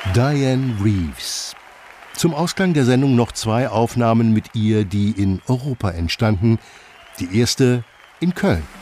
Dianne Reeves. Zum Ausklang der Sendung noch 2 Aufnahmen mit ihr, die in Europa entstanden. Die erste in Köln.